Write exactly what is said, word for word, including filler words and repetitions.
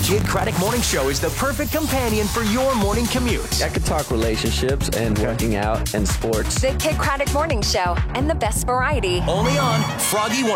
Kid Craddock Morning Show is the perfect companion for your morning commute. I could talk relationships and working out and sports. The Kid Craddock Morning Show and the best variety. Only on Froggy